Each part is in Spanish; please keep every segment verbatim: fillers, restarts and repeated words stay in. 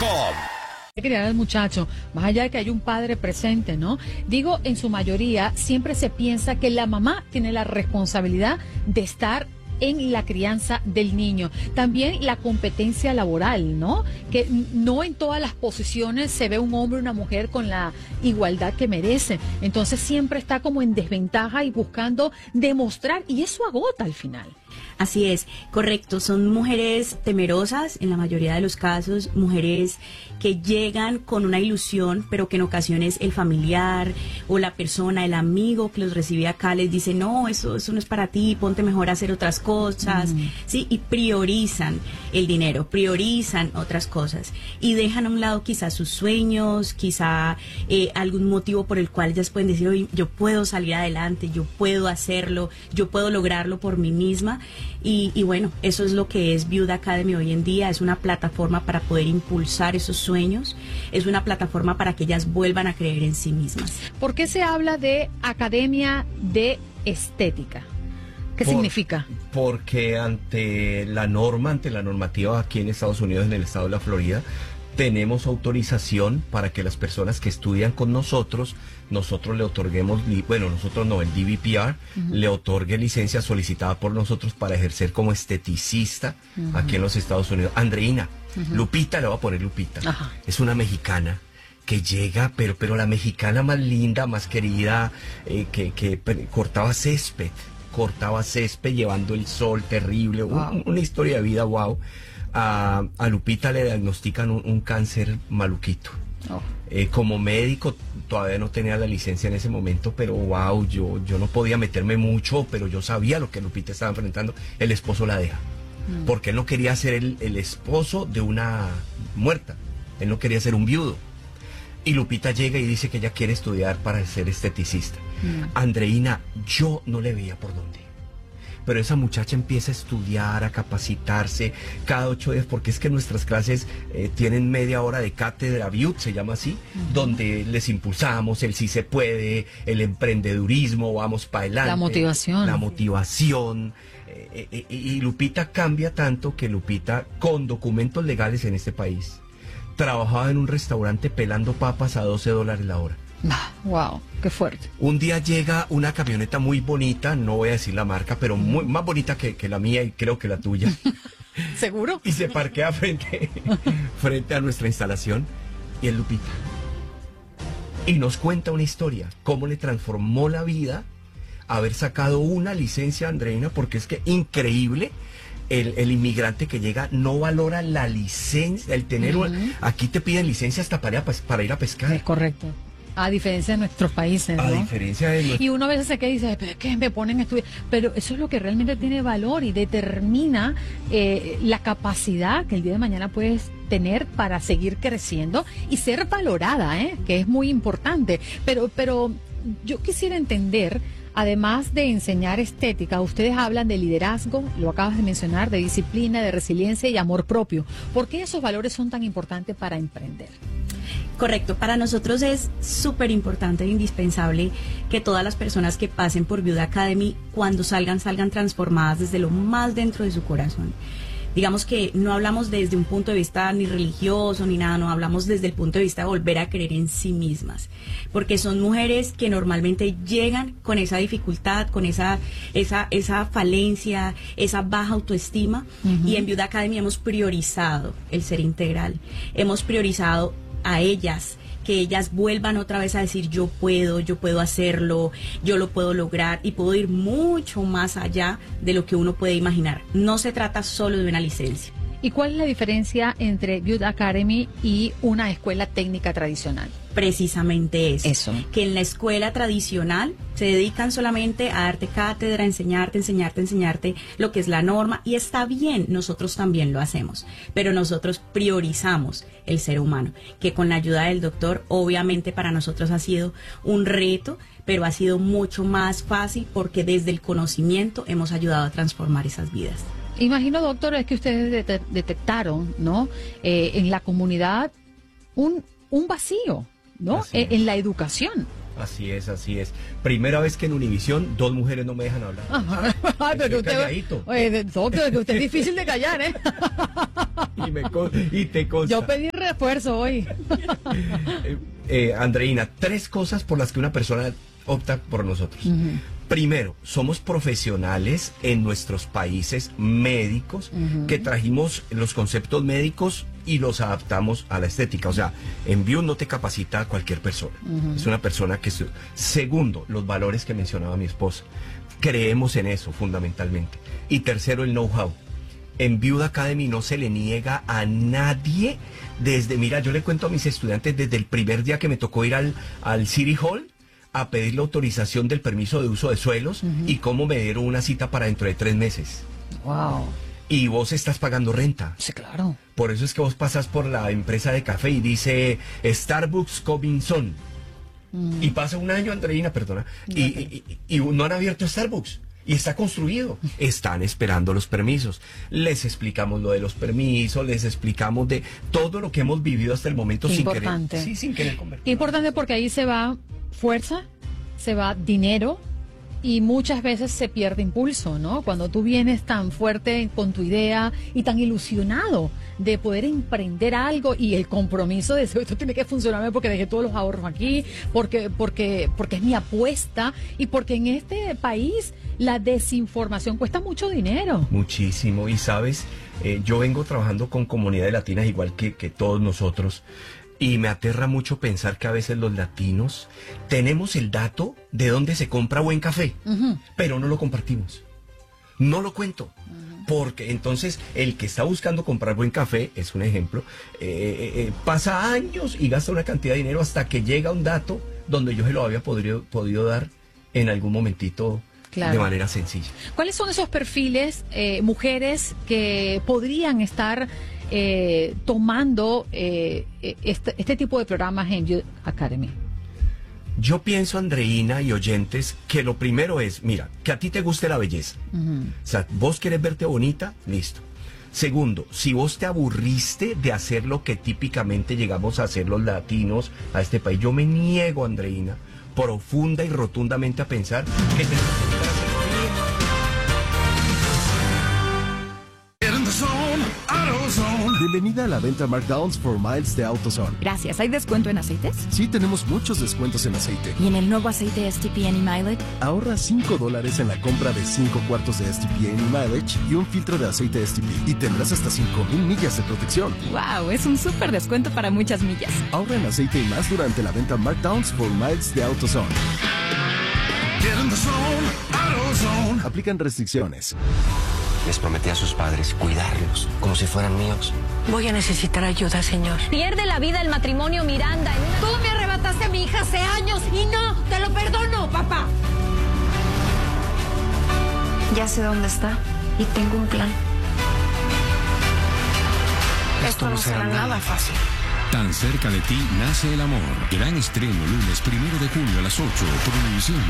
com. Criar al muchacho, más allá de que hay un padre presente, ¿no? Digo, en su mayoría siempre se piensa que la mamá tiene la responsabilidad de estar en la crianza del niño. También la competencia laboral, ¿no? Que no en todas las posiciones se ve un hombre o una mujer con la igualdad que merecen. Entonces siempre está como en desventaja y buscando demostrar, y eso agota al final. Así es, correcto. Son mujeres temerosas, en la mayoría de los casos, mujeres que llegan con una ilusión, pero que en ocasiones el familiar o la persona, el amigo que los recibe acá les dice, no, eso, eso no es para ti, ponte mejor a hacer otras cosas, mm. ¿sí? Y priorizan el dinero, priorizan otras cosas y dejan a un lado quizás sus sueños, quizá eh, algún motivo por el cual ellas pueden decir, oye, yo puedo salir adelante, yo puedo hacerlo, yo puedo lograrlo por mí misma. Y, y bueno, eso es lo que es Viuda Academy hoy en día. Es una plataforma para poder impulsar esos sueños, es una plataforma para que ellas vuelvan a creer en sí mismas. ¿Por qué se habla de Academia de Estética? ¿Qué Por, significa? Porque ante la norma, ante la normativa aquí en Estados Unidos, en el estado de la Florida, tenemos autorización para que las personas que estudian con nosotros, nosotros le otorguemos, bueno, nosotros no, el D V P R, uh-huh. le otorgue licencia solicitada por nosotros para ejercer como esteticista uh-huh. aquí en los Estados Unidos. Andreina, uh-huh. Lupita, le voy a poner Lupita, uh-huh. es una mexicana que llega, pero, pero la mexicana más linda, más querida, eh, que, que cortaba césped, cortaba césped llevando el sol terrible, wow. un, una historia de vida, wow. A, a Lupita le diagnostican un, un cáncer maluquito. Oh. Eh, como médico todavía no tenía la licencia en ese momento, pero wow, yo, yo no podía meterme mucho, pero yo sabía lo que Lupita estaba enfrentando. El esposo la deja, mm. porque él no quería ser el, el esposo de una muerta, él no quería ser un viudo. Y Lupita llega y dice que ella quiere estudiar para ser esteticista. Mm. Andreina, yo no le veía por dónde. Pero esa muchacha empieza a estudiar, a capacitarse cada ocho días, porque es que nuestras clases eh, tienen media hora de cátedra V I U T, se llama así, uh-huh. donde les impulsamos el sí se puede, el emprendedurismo, vamos para adelante. La motivación. La motivación. Eh, eh, y Lupita cambia tanto que Lupita, con documentos legales en este país, trabajaba en un restaurante pelando papas a doce dólares la hora. Wow, qué fuerte. Un día llega una camioneta muy bonita, no voy a decir la marca, pero muy, más bonita que, que la mía y creo que la tuya. ¿Seguro? Y se parquea frente, frente a nuestra instalación y es Lupita. Y nos cuenta una historia, cómo le transformó la vida haber sacado una licencia, Andreina, porque es que increíble. El, el inmigrante que llega no valora la licencia, el tener uh-huh. una, aquí te piden licencia hasta para, para ir a pescar. Es correcto. A diferencia de nuestros países, ¿no? A diferencia de nuestros... Y uno a veces se queda y dice, pero es que me ponen a estudiar. Pero eso es lo que realmente tiene valor y determina eh, la capacidad que el día de mañana puedes tener para seguir creciendo y ser valorada, ¿eh? Que es muy importante. Pero, pero yo quisiera entender, además de enseñar estética, ustedes hablan de liderazgo, lo acabas de mencionar, de disciplina, de resiliencia y amor propio. ¿Por qué esos valores son tan importantes para emprender? Correcto, para nosotros es súper importante e indispensable que todas las personas que pasen por Viuda Academy, cuando salgan, salgan transformadas desde lo más dentro de su corazón. Digamos que no hablamos desde un punto de vista ni religioso ni nada, no hablamos desde el punto de vista de volver a creer en sí mismas, porque son mujeres que normalmente llegan con esa dificultad, con esa esa esa falencia, esa baja autoestima, uh-huh. y en Viuda Academy hemos priorizado el ser integral, hemos priorizado a ellas, que ellas vuelvan otra vez a decir yo puedo, yo puedo hacerlo, yo lo puedo lograr y puedo ir mucho más allá de lo que uno puede imaginar. No se trata solo de una licencia. ¿Y cuál es la diferencia entre Viuda Academy y una escuela técnica tradicional? Precisamente eso, eso. Que en la escuela tradicional se dedican solamente a darte cátedra, a enseñarte, enseñarte, enseñarte lo que es la norma, y está bien, nosotros también lo hacemos, pero nosotros priorizamos el ser humano, que con la ayuda del doctor obviamente para nosotros ha sido un reto, pero ha sido mucho más fácil porque desde el conocimiento hemos ayudado a transformar esas vidas. Imagino, doctor, es que ustedes det- detectaron, ¿no? Eh, en la comunidad un, un vacío, ¿no? Eh, en la educación. Así es, así es. Primera vez que en Univisión dos mujeres no me dejan hablar. Ajá. Ay, pero usted, oye, doctor, que usted es difícil de callar, ¿eh? y, me con, y te consta. Yo pedí re esfuerzo hoy. eh, eh, Andreina, tres cosas por las que una persona opta por nosotros. Uh-huh. Primero, somos profesionales en nuestros países médicos, uh-huh, que trajimos los conceptos médicos y los adaptamos a la estética. O sea, en View no te capacita a cualquier persona. Uh-huh. Es una persona que... Segundo, los valores que mencionaba mi esposa. Creemos en eso fundamentalmente. Y tercero, el know-how. En Viuda Academy no se le niega a nadie. Desde, mira, yo le cuento a mis estudiantes desde el primer día que me tocó ir al, al City Hall a pedir la autorización del permiso de uso de suelos, uh-huh, y cómo me dieron una cita para dentro de tres meses. Wow. Y vos estás pagando renta. Sí, claro. Por eso es que vos pasas por la empresa de café y dice Starbucks Coming Soon. Mm. Y pasa un año, Andreina, perdona, y, y, y, y no han abierto Starbucks. Y está construido. Están esperando los permisos. Les explicamos lo de los permisos, les explicamos de todo lo que hemos vivido hasta el momento. Qué sin importante. querer. Sí, sin querer convertir. Importante, porque ahí se va fuerza, se va dinero y muchas veces se pierde impulso, ¿no? Cuando tú vienes tan fuerte con tu idea y tan ilusionado de poder emprender algo y el compromiso de esto tiene que funcionarme porque dejé todos los ahorros aquí, porque, porque, porque es mi apuesta y porque en este país la desinformación cuesta mucho dinero. Muchísimo. Y sabes, eh, yo vengo trabajando con comunidades latinas igual que, que todos nosotros. Y me aterra mucho pensar que a veces los latinos tenemos el dato de dónde se compra buen café, uh-huh, pero no lo compartimos. No lo cuento. Uh-huh. Porque entonces el que está buscando comprar buen café, es un ejemplo, eh, eh, pasa años y gasta una cantidad de dinero hasta que llega un dato donde yo se lo había podido, podido dar en algún momentito. Claro. De manera sencilla. ¿Cuáles son esos perfiles, eh, mujeres que podrían estar eh, tomando eh, este, este tipo de programas en Youth Academy? Yo pienso, Andreina y oyentes, que lo primero es, mira, que a ti te guste la belleza. Uh-huh. O sea, vos querés verte bonita, listo. Segundo, si vos te aburriste de hacer lo que típicamente llegamos a hacer los latinos a este país, yo me niego, Andreina, profunda y rotundamente a pensar que tenemos que hacer Bienvenida a la venta Markdowns for Miles de AutoZone. Gracias. ¿Hay descuento en aceites? Sí, tenemos muchos descuentos en aceite. ¿Y en el nuevo aceite S T P Any Mileage? Ahorra cinco dólares en la compra de cinco cuartos de S T P Any Mileage y un filtro de aceite S T P. Y tendrás hasta cinco mil millas de protección. ¡Wow! Es un súper descuento para muchas millas. Ahorra en aceite y más durante la venta Markdowns for Miles de AutoZone. Get in the zone, AutoZone. Aplican restricciones. Les prometí a sus padres cuidarlos como si fueran míos. Voy a necesitar ayuda, señor. Pierde la vida el matrimonio Miranda. En una... Tú me arrebataste a mi hija hace años y no, te lo perdono, papá. Ya sé dónde está y tengo un plan. Esto, Esto no será nada fácil. Tan cerca de ti nace el amor. Gran estreno lunes primero de junio a las ocho por Univisión.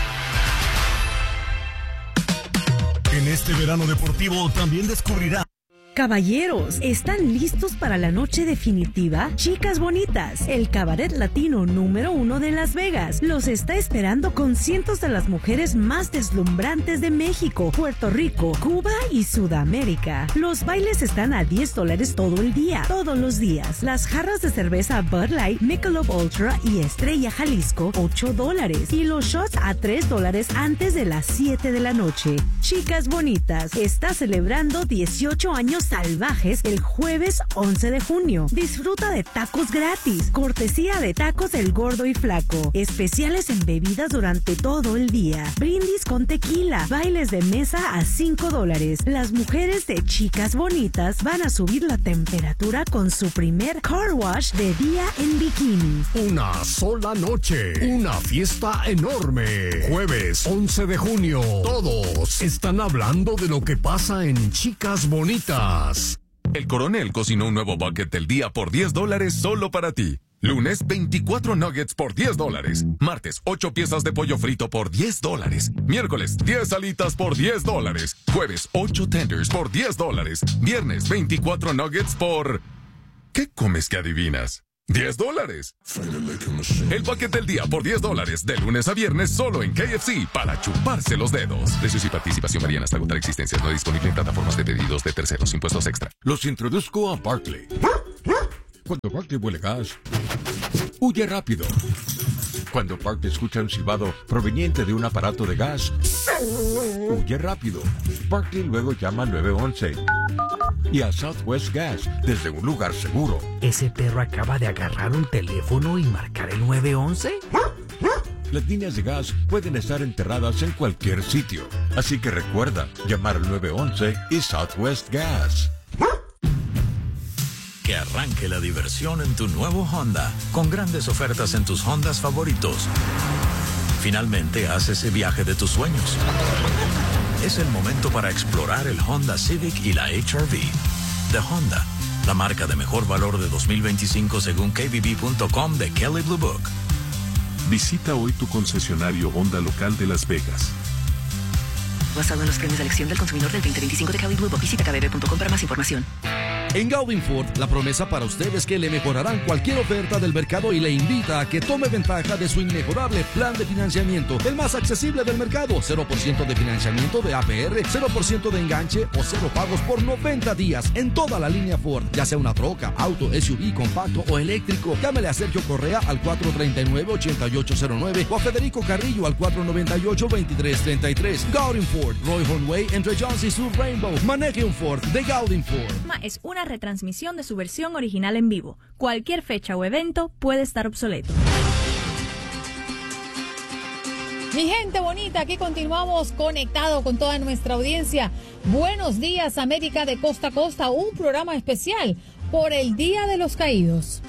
En este verano deportivo también descubrirá. Caballeros, ¿están listos para la noche definitiva? Chicas Bonitas, el cabaret latino número uno de Las Vegas, los está esperando con cientos de las mujeres más deslumbrantes de México, Puerto Rico, Cuba y Sudamérica. Los bailes están a diez dólares todo el día, todos los días. Las jarras de cerveza Bud Light, Michelob Ultra y Estrella Jalisco, ocho dólares. Y los shots a tres dólares antes de las siete de la noche. Chicas Bonitas está celebrando dieciocho años salvajes el jueves once de junio. Disfruta de tacos gratis, cortesía de Tacos del Gordo y Flaco, especiales en bebidas durante todo el día, brindis con tequila, bailes de mesa a cinco dólares. Las mujeres de Chicas Bonitas van a subir la temperatura con su primer car wash de día en bikini. Una sola noche, una fiesta enorme. Jueves once de junio, todos están hablando de lo que pasa en Chicas Bonitas. El Coronel cocinó un nuevo bucket del día por diez dólares solo para ti. Lunes, veinticuatro nuggets por diez dólares. Martes, ocho piezas de pollo frito por diez dólares. Miércoles, diez alitas por diez dólares. Jueves, ocho tenders por diez dólares. Viernes, veinticuatro nuggets por... ¿Qué comes que adivinas? diez dólares. El paquete del día por diez dólares, de lunes a viernes, solo en K F C, para chuparse los dedos. Precios y participación varían hasta agotar existencias. No disponible en plataformas de pedidos de terceros. Impuestos extra. Los introduzco a Barkley. Cuando Barkley huele gas, huye rápido. Cuando Barkley escucha un silbado proveniente de un aparato de gas, huye rápido. Barkley luego llama al nueve once y a Southwest Gas desde un lugar seguro. ¿Ese perro acaba de agarrar un teléfono y marcar el nueve once? Las líneas de gas pueden estar enterradas en cualquier sitio, así que recuerda llamar al nueve once y Southwest Gas. Que arranque la diversión en tu nuevo Honda, con grandes ofertas en tus Hondas favoritos. Finalmente haz ese viaje de tus sueños. Es el momento para explorar el Honda Civic y la H R V. De Honda, la marca de mejor valor de dos mil veinticinco según K B B punto com de Kelley Blue Book. Visita hoy tu concesionario Honda local de Las Vegas. Basado en los premios de elección del consumidor del veinte veinticinco de Kelley Blue Book. Visita K B B punto com para más información. En Gaudin Ford, la promesa para usted es que le mejorarán cualquier oferta del mercado y le invita a que tome ventaja de su inmejorable plan de financiamiento, el más accesible del mercado. cero por ciento de financiamiento de A P R, cero por ciento de enganche o cero pagos por noventa días en toda la línea Ford, ya sea una troca, auto, S U V, compacto o eléctrico. Llámele a Sergio Correa al cuatro tres nueve, ocho ocho cero nueve o a Federico Carrillo al cuatro nueve ocho, dos tres tres tres. Gaudin Ford, Roy Hornway entre Johns y Sur Rainbow. Maneje un Ford de Gaudin Ford. Es una retransmisión de su versión original en vivo. Cualquier fecha o evento puede estar obsoleto. Mi gente bonita, aquí continuamos conectado con toda nuestra audiencia. Buenos días, América de costa a costa, un programa especial por el Día de los Caídos.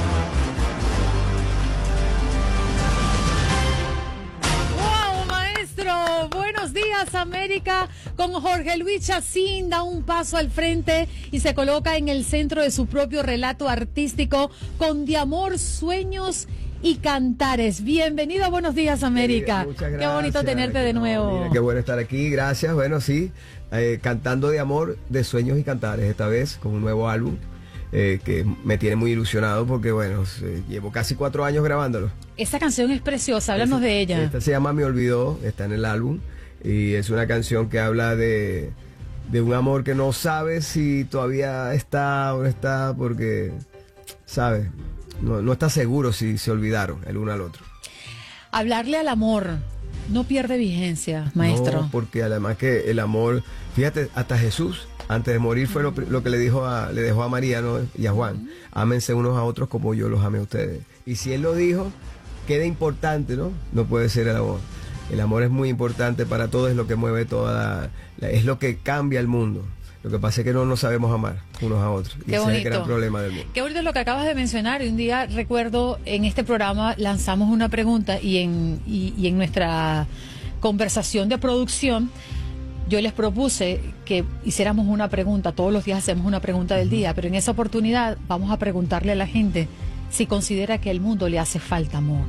Buenos días, América, con Jorge Luis Chacín, da un paso al frente y se coloca en el centro de su propio relato artístico con De Amor, Sueños y Cantares. Bienvenido a Buenos Días, América. Sí, muchas gracias. Qué bonito tenerte de nuevo. No, mira, qué bueno estar aquí, gracias. Bueno, sí, eh, cantando De Amor, de Sueños y Cantares, esta vez con un nuevo álbum. Eh, que me tiene muy ilusionado porque, bueno, eh, llevo casi cuatro años grabándolo. Esa canción es preciosa, háblanos Esa, de ella. Esta se llama Me Olvidó, está en el álbum, y es una canción que habla de, de un amor que no sabes si todavía está o no está, porque, ¿sabes? No, no está seguro si se olvidaron el uno al otro. Hablarle al amor no pierde vigencia, maestro. No, porque además que el amor, fíjate, hasta Jesús antes de morir fue lo, lo que le dijo a, le dejó a María, ¿no? Y a Juan. Ámense unos a otros como yo los amé a ustedes. Y si él lo dijo, queda importante, ¿no? No puede ser el amor. El amor es muy importante para todo, es lo que mueve toda la, la, es lo que cambia el mundo. Lo que pasa es que no nos sabemos amar unos a otros. Y Qué ese bonito. es el gran problema del mundo. Qué bonito lo que acabas de mencionar. Y un día recuerdo en este programa lanzamos una pregunta y en, y, y en nuestra conversación de producción yo les propuse que hiciéramos una pregunta. Todos los días hacemos una pregunta del día, pero en esa oportunidad vamos a preguntarle a la gente si considera que al mundo le hace falta amor.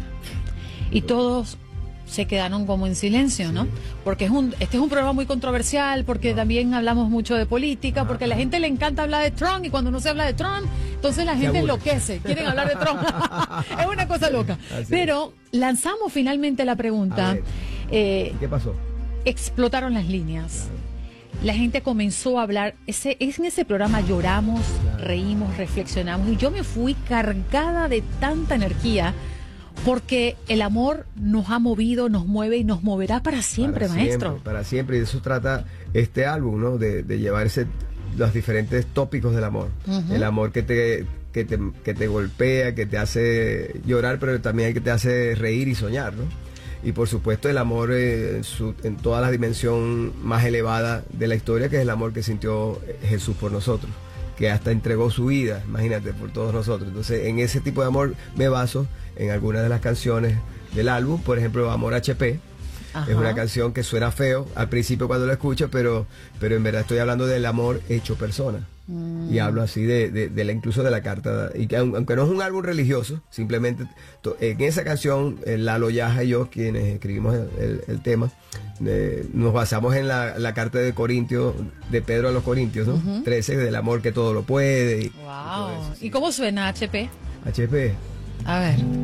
Y todos se quedaron como en silencio, ¿no? Porque es un, este es un programa muy controversial, porque no. también hablamos mucho de política, Ajá. porque a la gente le encanta hablar de Trump, y cuando no se habla de Trump, entonces la gente enloquece, quieren hablar de Trump. Es una cosa loca. Así Pero es. lanzamos finalmente la pregunta. Eh, ¿Qué pasó? Explotaron las líneas. Claro. La gente comenzó a hablar. Ese, en ese programa lloramos, claro. reímos, reflexionamos, y yo me fui cargada de tanta energía. Porque el amor nos ha movido, nos mueve y nos moverá para siempre, para maestro. Siempre, para siempre, y de eso trata este álbum, ¿no? De, de llevar ese, los diferentes tópicos del amor. Uh-huh. El amor que te, que, te, que te golpea, que te hace llorar, pero también que te hace reír y soñar, ¿no? Y por supuesto el amor eh, en, su, en toda la dimensión más elevada de la historia, que es el amor que sintió Jesús por nosotros, que hasta entregó su vida, imagínate, por todos nosotros. Entonces, en ese tipo de amor me baso en algunas de las canciones del álbum. Por ejemplo, Amor H P. Ajá. Es una canción que suena feo al principio cuando la escucho, pero, pero en verdad estoy hablando del amor hecho persona. Mm. Y hablo así de, de, de la, incluso de la carta. Y que aunque no es un álbum religioso, simplemente to, en esa canción, Lalo Yaja y yo, quienes escribimos el, el, el tema, eh, nos basamos en la, la carta de Corintios, de Pedro a los Corintios, ¿no? Uh-huh. trece, del amor que todo lo puede. Y, wow. Y, eso, sí. ¿Y cómo suena H P? H P. A ver.